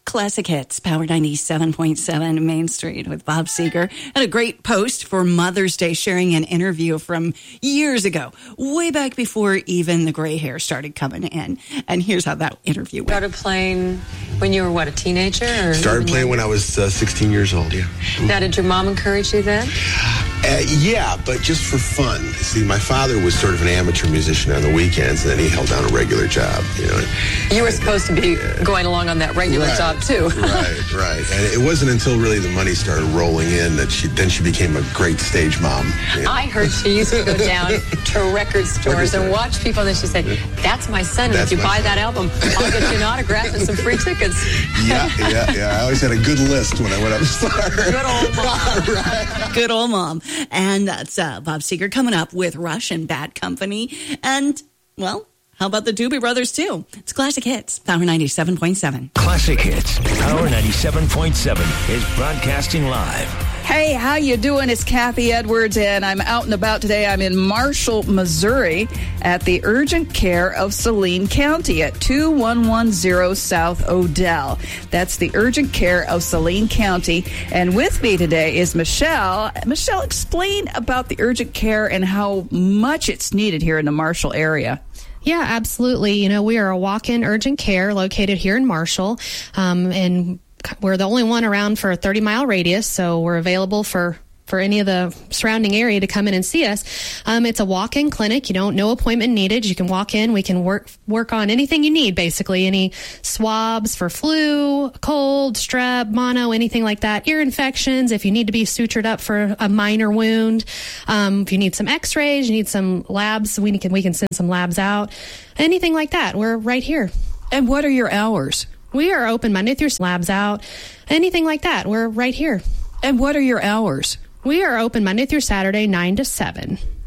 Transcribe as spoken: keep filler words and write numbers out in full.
Classic Hits, Power ninety-seven point seven Main Street with Bob Seger. And a great post for Mother's Day, sharing an interview from years ago, way back before even the gray hair started coming in. And here's how that interview went. Started playing when you were, what, a teenager? Or started playing when I was uh, sixteen years old, yeah. Now, did your mom encourage you then? Uh, yeah, but just for fun. See, my father was sort of an amateur musician on the weekends, and then he held down a regular job, you know. You were supposed to be uh, going along on that regular right, job, too. right, right. And it wasn't until really the money started rolling in that she then she became a great stage mom. You know? I heard she used to go down to record stores and watch people, and then she said, that's my son, and that's if you buy son. that album, I'll get you an autograph and some free tickets. Yeah, yeah, yeah. I always had a good list when I went upstairs. Good old mom. Right. Good old mom. And that's uh, Bob Seger coming up with Rush and Bad Company. And, well, how about the Doobie Brothers, too? It's Classic Hits, Power ninety-seven point seven. Classic Hits, Power ninety-seven point seven is broadcasting live. Hey, how you doing? It's Kathy Edwards, and I'm out and about today. I'm in Marshall, Missouri, at the urgent care of Saline County at two one one zero South Odell. That's the urgent care of Saline County. And with me today is Michelle. Michelle, explain about the urgent care and how much it's needed here in the Marshall area. Yeah, absolutely. You know, we are a walk-in urgent care located here in Marshall, um, and we're the only one around for a thirty mile radius, so we're available for, for any of the surrounding area to come in and see us. Um, it's a walk-in clinic. You don't, no appointment needed. You can walk in. We can work, work on anything you need, basically. Any swabs for flu, cold, strep, mono, anything like that. Ear infections, if you need to be sutured up for a minor wound. Um, if you need some x-rays, you need some labs, we can, we can send some labs out. Anything like that. We're right here. And what are your hours? We are open Monday through labs out, anything like that. We're right here. And what are your hours? We are open Monday through Saturday, nine to seven.